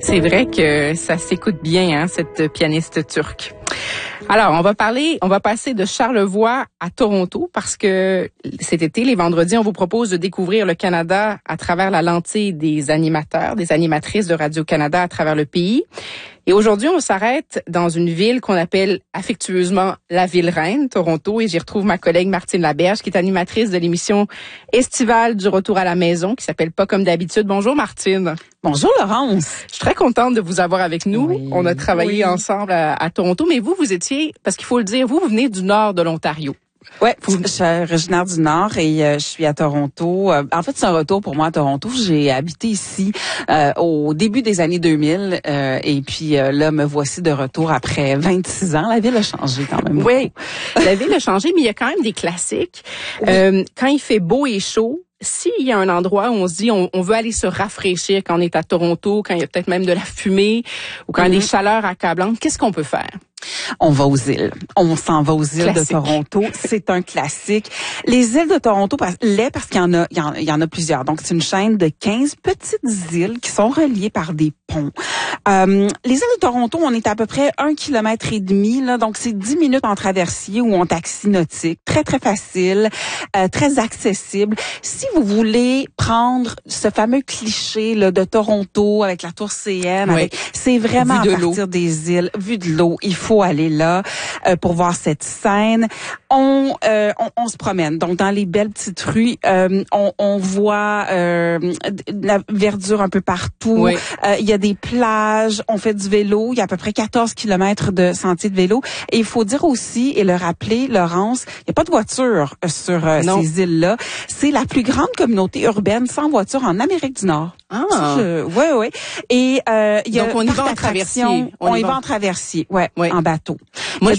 C'est vrai que ça s'écoute bien, cette pianiste turque. Alors, on va passer de Charlevoix à Toronto parce que cet été, les vendredis, on vous propose de découvrir le Canada à travers la lentille des animateurs, des animatrices de Radio-Canada à travers le pays. Et aujourd'hui, on s'arrête dans une ville qu'on appelle affectueusement la ville reine, Toronto, et j'y retrouve ma collègue Martine Laberge, qui est animatrice de l'émission estivale du Retour à la maison, qui s'appelle Pas comme d'habitude. Bonjour Martine. Bonjour Laurence. Je suis très contente de vous avoir avec nous. Oui, on a travaillé ensemble à Toronto, mais vous étiez, parce qu'il faut le dire, vous venez du nord de l'Ontario. Ouais, je suis originaire du Nord et je suis à Toronto. En fait, c'est un retour pour moi à Toronto. J'ai habité ici au début des années 2000 et puis là, me voici de retour après 26 ans. La ville a changé quand même. Oui, la ville a changé, mais il y a quand même des classiques. Oui. Quand il fait beau et chaud, s'il y a un endroit où on se dit on veut aller se rafraîchir quand on est à Toronto, quand il y a peut-être même de la fumée ou quand il y a des chaleurs accablantes, qu'est-ce qu'on peut faire? On va aux îles. On s'en va aux îles de Toronto. C'est un classique. Les îles de Toronto, parce qu'il y en a plusieurs. Donc, c'est une chaîne de 15 petites îles qui sont reliées par des ponts. Les îles de Toronto, on est à peu près 1,5 km, là. Donc, c'est 10 minutes en traversier ou en taxi nautique. Très, très facile, très accessible. Si vous voulez prendre ce fameux cliché, là, de Toronto avec la tour CN, oui. C'est vraiment à partir des îles, vue de l'eau. Il faut aller là pour voir cette scène. On se promène. Donc, dans les belles petites rues, on voit la verdure un peu partout. Oui. Il y a des plages. On fait du vélo. Il y a à peu près 14 kilomètres de sentiers de vélo. Et il faut dire aussi et le rappeler, Laurence, il n'y a pas de voiture sur ces îles-là. C'est la plus grande communauté urbaine sans voiture en Amérique du Nord. Ah. Oui. Et il y a donc on y va en traversier. On y va en traversier. Ouais. En bateau. Moi,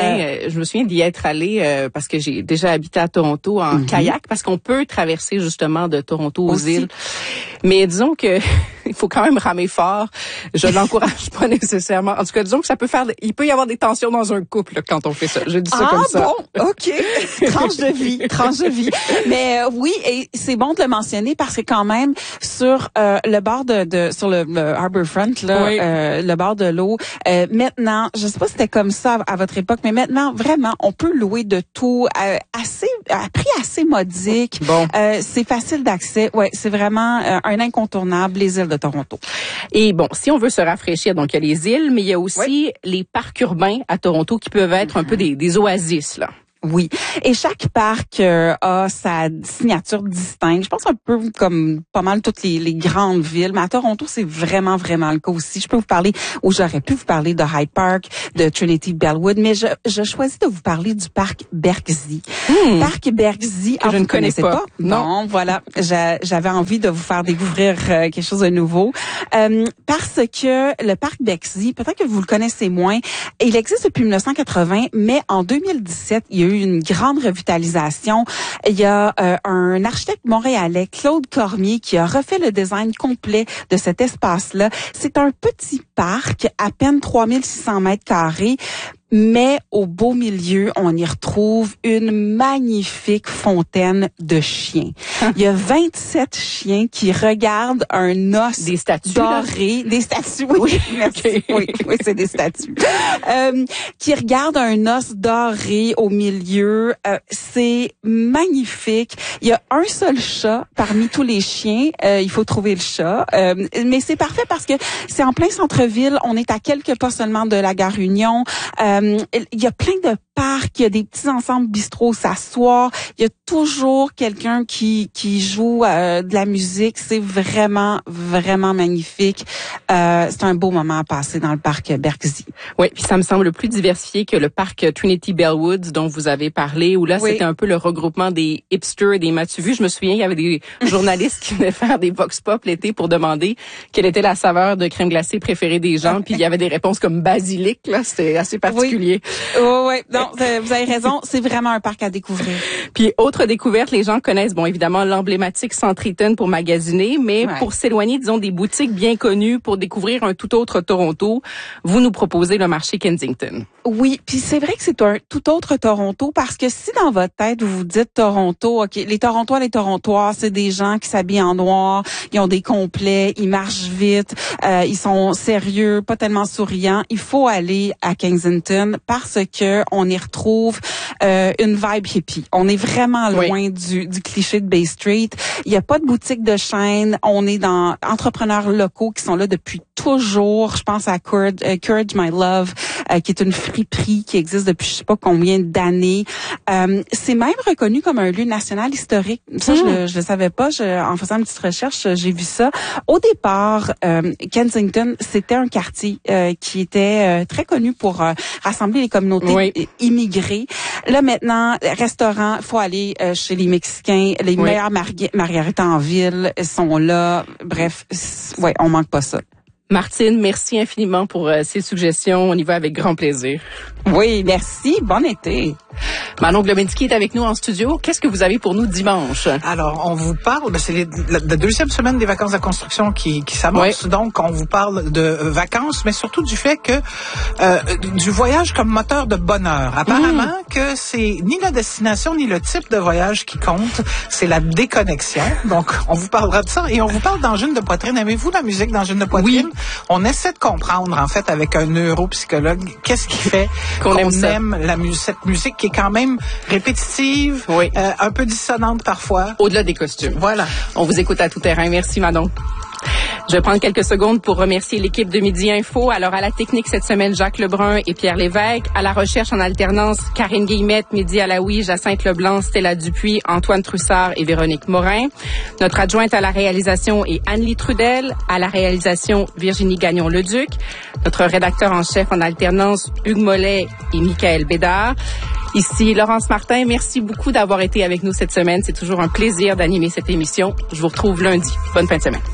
je me souviens d'y être allée parce que j'ai déjà habité à Toronto en kayak, parce qu'on peut traverser justement de Toronto aux îles. Mais disons que il faut quand même ramer fort. Je l'encourage pas nécessairement. En tout cas, disons que il peut y avoir des tensions dans un couple là, quand on fait ça. Je dis ça comme ça. Ah bon, ok. Tranche de vie. Mais oui, et c'est bon de le mentionner parce que quand même sur le bord sur le Harbourfront là, oui. Le bord de l'eau. Maintenant, je sais pas si c'était comme ça à votre époque, mais maintenant vraiment, on peut louer de tout à prix assez modique. Bon. C'est facile d'accès. Ouais, c'est vraiment un incontournable, les îles de Toronto. Et bon, si on veut se rafraîchir, donc il y a les îles, mais il y a aussi les parcs urbains à Toronto qui peuvent être un peu des oasis là. Oui. Et chaque parc a sa signature distincte. Je pense un peu comme pas mal toutes les grandes villes. Mais à Toronto, c'est vraiment, vraiment le cas aussi. J'aurais pu vous parler de Hyde Park, de Trinity Bellwood, mais je choisis de vous parler du parc Bergzie. Parc Bergzie, que je ne connaissais pas. Non, voilà. J'avais envie de vous faire découvrir quelque chose de nouveau. Parce que le parc Bergzie, peut-être que vous le connaissez moins, il existe depuis 1980, mais en 2017, il y a eu une grande revitalisation. Il y a un architecte montréalais, Claude Cormier, qui a refait le design complet de cet espace-là. C'est un petit parc, à peine 3600 mètres carrés. Mais au beau milieu, on y retrouve une magnifique fontaine de chiens. Il y a 27 chiens qui regardent un os des statues doré. Des statues, oui. Merci. Oui, c'est des statues. Qui regardent un os doré au milieu. C'est magnifique. Il y a un seul chat parmi tous les chiens. Il faut trouver le chat. Mais c'est parfait parce que c'est en plein centre-ville. On est à quelques pas seulement de la gare Union. Il y a plein de parcs, il y a des petits ensembles bistrots s'asseoir, il y a toujours quelqu'un qui joue de la musique, c'est vraiment, vraiment magnifique. C'est un beau moment à passer dans le parc Bergzie. Oui, puis ça me semble plus diversifié que le parc Trinity Bellwoods dont vous avez parlé, où là, c'était un peu le regroupement des hipsters et des matu-vus. Je me souviens, il y avait des journalistes qui venaient faire des vox pop l'été pour demander quelle était la saveur de crème glacée préférée des gens, puis il y avait des réponses comme basilic, là, c'était assez particulier. particulier. Oui. Non, vous avez raison. C'est vraiment un parc à découvrir. Puis, autre découverte, les gens connaissent, bon, évidemment, l'emblématique Centre Eaton pour magasiner, mais pour s'éloigner, disons, des boutiques bien connues, pour découvrir un tout autre Toronto, vous nous proposez le marché Kensington. Oui, puis c'est vrai que c'est un tout autre Toronto parce que si dans votre tête vous vous dites Toronto, OK, les Torontois, c'est des gens qui s'habillent en noir, ils ont des complets, ils marchent vite, ils sont sérieux, pas tellement souriants. Il faut aller à Kensington parce que on y retrouve une vibe hippie. On est vraiment loin du cliché de Bay Street. Il y a pas de boutique de chaîne. On est dans entrepreneurs locaux qui sont là depuis toujours. Je pense à Courage My Love, qui est une friperie qui existe depuis je sais pas combien d'années. C'est même reconnu comme un lieu national historique. Ça, je le savais pas. En faisant une petite recherche, j'ai vu ça. Au départ, Kensington, c'était un quartier qui était très connu pour rassembler les communautés immigrées. Là, maintenant, restaurant, faut aller chez les Mexicains. Les meilleures margaritas en ville sont là. Bref, on manque pas ça. Martine, merci infiniment pour ces suggestions. On y va avec grand plaisir. Oui, merci. Bon été. Manon Globinski est avec nous en studio. Qu'est-ce que vous avez pour nous dimanche? Alors, on vous parle, c'est la deuxième semaine des vacances de construction qui s'amorce. Donc, on vous parle de vacances, mais surtout du fait que du voyage comme moteur de bonheur. Apparemment que c'est ni la destination ni le type de voyage qui compte, c'est la déconnexion. Donc, on vous parlera de ça et on vous parle d'angine de poitrine. Aimez-vous la musique d'angine de poitrine? Oui. On essaie de comprendre, en fait, avec un neuropsychologue, qu'est-ce qui fait qu'on aime cette musique qui est quand même répétitive, un peu dissonante parfois. Au-delà des costumes. Voilà. On vous écoute à tout terrain. Merci, Manon. Je vais prendre quelques secondes pour remercier l'équipe de Midi Info. Alors, à la technique cette semaine, Jacques Lebrun et Pierre Lévesque. À la recherche en alternance, Karine Guillemette, Midi Alaoui, Jacinthe Leblanc, Stella Dupuis, Antoine Trussard et Véronique Morin. Notre adjointe à la réalisation est Anne-Lie Trudel. À la réalisation, Virginie Gagnon-Leduc. Notre rédacteur en chef en alternance, Hugues Mollet et Michael Bédard. Ici, Laurence Martin. Merci beaucoup d'avoir été avec nous cette semaine. C'est toujours un plaisir d'animer cette émission. Je vous retrouve lundi. Bonne fin de semaine.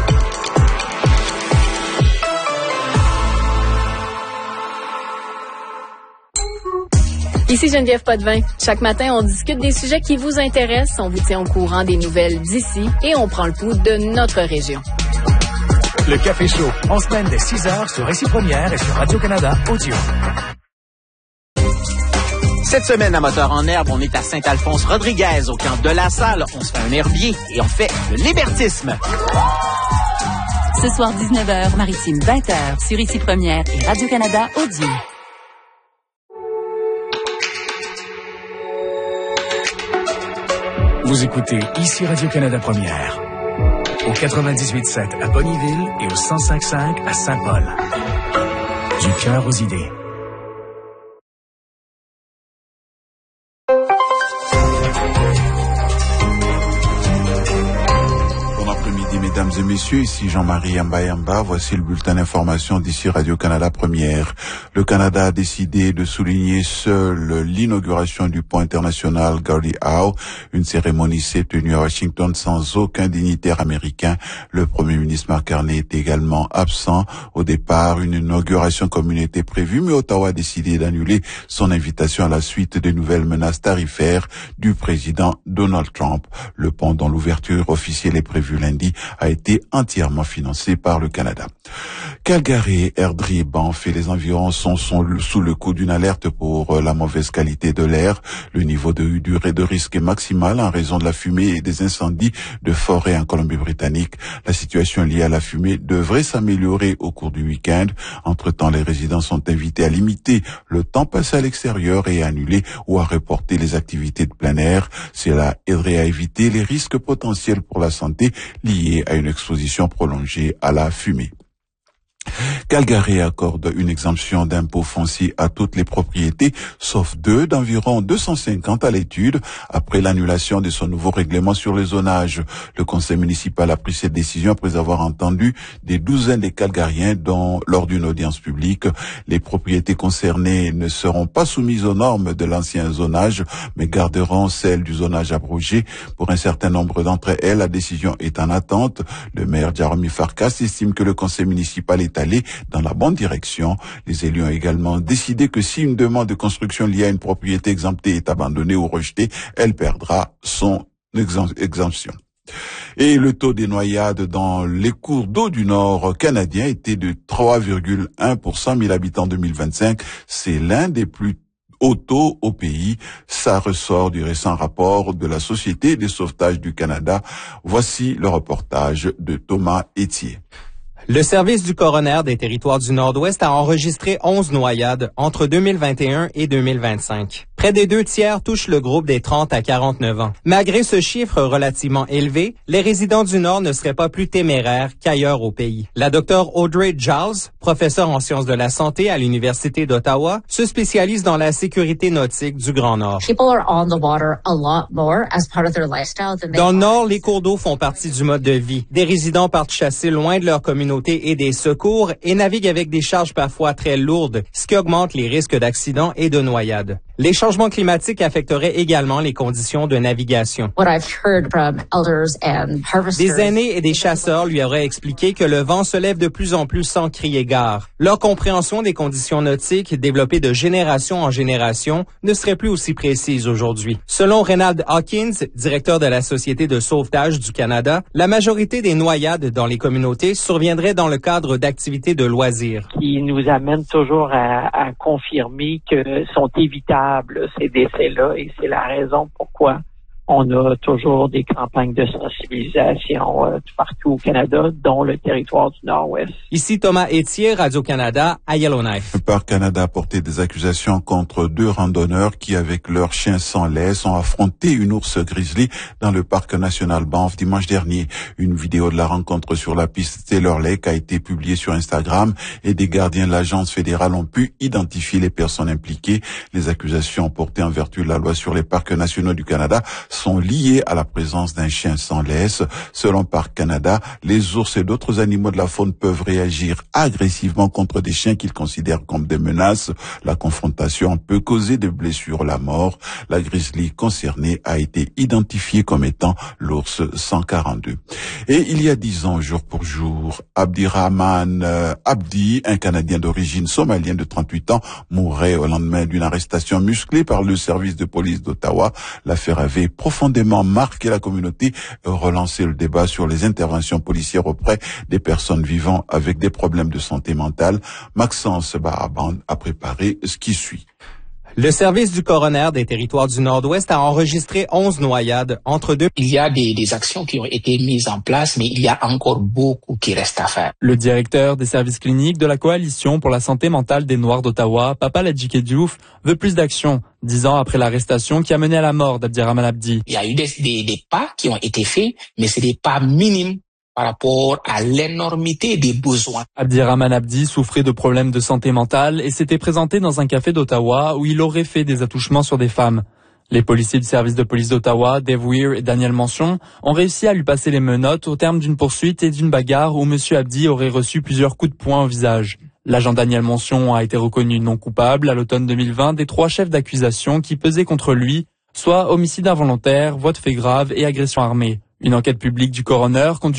Ici Geneviève Potvin. Chaque matin, on discute des sujets qui vous intéressent, on vous tient au courant des nouvelles d'ici et on prend le pouls de notre région. Le Café Chaud, en semaine dès 6h sur Récit Première et sur Radio-Canada Audio. Cette semaine, à Moteur en herbe, on est à Saint-Alphonse-Rodriguez, au camp de la Salle. On se fait un herbier et on fait le libertisme. Ce soir, 19h, Maritime 20h, sur Récit Première et Radio-Canada Audio. Vous écoutez ici Radio-Canada Première, au 98.7 à Bonnyville et au 105.5 à Saint-Paul. Du cœur aux idées. Mesdames et messieurs, ici Jean-Marie Yamba. Voici le bulletin d'information d'ici Radio-Canada Première. Le Canada a décidé de souligner seul l'inauguration du pont international Gordie Howe. Une cérémonie s'est tenue à Washington sans aucun dignitaire américain. Le Premier ministre Mark Carney est également absent. Au départ, une inauguration commune était prévue, mais Ottawa a décidé d'annuler son invitation à la suite des nouvelles menaces tarifaires du président Donald Trump. Le pont, dont l'ouverture officielle est prévue lundi, a été entièrement financé par le Canada. Calgary, Airdrie, Banff et les environs sont sous le coup d'une alerte pour la mauvaise qualité de l'air. Le niveau de risque est maximal en raison de la fumée et des incendies de forêt en Colombie-Britannique. La situation liée à la fumée devrait s'améliorer au cours du week-end. Entre-temps, les résidents sont invités à limiter le temps passé à l'extérieur et à annuler ou à reporter les activités de plein air. Cela aiderait à éviter les risques potentiels pour la santé liés à une exposition prolongée à la fumée. Calgary accorde une exemption d'impôt foncier à toutes les propriétés, sauf deux d'environ 250 à l'étude, après l'annulation de son nouveau règlement sur le zonage. Le conseil municipal a pris cette décision après avoir entendu des douzaines de Calgariens lors d'une audience publique. Les propriétés concernées ne seront pas soumises aux normes de l'ancien zonage, mais garderont celles du zonage abrogé. Pour un certain nombre d'entre elles, la décision est en attente. Le maire Jeremy Farkas estime que le conseil municipal est allé dans la bonne direction. Les élus ont également décidé que si une demande de construction liée à une propriété exemptée est abandonnée ou rejetée, elle perdra son exemption. Et le taux des noyades dans les cours d'eau du Nord canadien était de 3,1 pour 100 000 habitants en 2025. C'est l'un des plus hauts taux au pays. Ça ressort du récent rapport de la Société des sauvetages du Canada. Voici le reportage de Thomas Etier. Le service du coroner des territoires du Nord-Ouest a enregistré 11 noyades entre 2021 et 2025. Près des 2/3 touchent le groupe des 30 à 49 ans. Malgré ce chiffre relativement élevé, les résidents du Nord ne seraient pas plus téméraires qu'ailleurs au pays. La docteure Audrey Giles, professeure en sciences de la santé à l'Université d'Ottawa, se spécialise dans la sécurité nautique du Grand Nord. Dans le Nord, les cours d'eau font partie du mode de vie. Des résidents partent chasser loin de leur communauté et des secours et naviguent avec des charges parfois très lourdes, ce qui augmente les risques d'accidents et de noyades. Les changements climatiques affecteraient également les conditions de navigation. Des aînés et des chasseurs lui auraient expliqué que le vent se lève de plus en plus sans crier gare. Leur compréhension des conditions nautiques, développée de génération en génération, ne serait plus aussi précise aujourd'hui. Selon Reynald Hawkins, directeur de la Société de sauvetage du Canada, la majorité des noyades dans les communautés surviendraient dans le cadre d'activités de loisirs. Qui nous amène toujours à confirmer que sont évitables ces décès-là, et c'est la raison pourquoi on a toujours des campagnes de sensibilisation tout partout au Canada, dont le territoire du Nord-Ouest. Ici Thomas Etier, Radio-Canada, à Yellowknife. Le Parc Canada a porté des accusations contre 2 randonneurs qui, avec leurs chiens sans laisse, ont affronté une ours grizzly dans le Parc national Banff dimanche dernier. Une vidéo de la rencontre sur la piste Taylor Lake a été publiée sur Instagram et des gardiens de l'agence fédérale ont pu identifier les personnes impliquées. Les accusations portées en vertu de la loi sur les parcs nationaux du Canada sont liées à la présence d'un chien sans laisse. Selon Parc Canada, les ours et d'autres animaux de la faune peuvent réagir agressivement contre des chiens qu'ils considèrent comme des menaces. La confrontation peut causer des blessures, la mort. La grizzly concernée a été identifiée comme étant l'ours 142. Et il y a 10 ans, jour pour jour, Abdirahman Abdi, un Canadien d'origine somalienne de 38 ans, mourrait au lendemain d'une arrestation musclée par le service de police d'Ottawa. L'affaire avait profondément marqué la communauté et relancé le débat sur les interventions policières auprès des personnes vivant avec des problèmes de santé mentale. Maxence Baraban a préparé ce qui suit. Le service du coroner des territoires du Nord-Ouest a enregistré 11 noyades entre deux. Il y a des actions qui ont été mises en place, mais il y a encore beaucoup qui reste à faire. Le directeur des services cliniques de la Coalition pour la santé mentale des Noirs d'Ottawa, Papa Ladjike Diouf, veut plus d'action, 10 ans après l'arrestation qui a mené à la mort d'Abdirahman Abdi. Il y a eu des pas qui ont été faits, mais c'est des pas minimes par rapport à l'énormité des besoins. Abdirahman Abdi souffrait de problèmes de santé mentale et s'était présenté dans un café d'Ottawa où il aurait fait des attouchements sur des femmes. Les policiers du service de police d'Ottawa, Dave Weir et Daniel Mention, ont réussi à lui passer les menottes au terme d'une poursuite et d'une bagarre où M. Abdi aurait reçu plusieurs coups de poing au visage. L'agent Daniel Mention a été reconnu non coupable à l'automne 2020 des 3 chefs d'accusation qui pesaient contre lui, soit homicide involontaire, voie de fait grave et agression armée. Une enquête publique du coroner conduit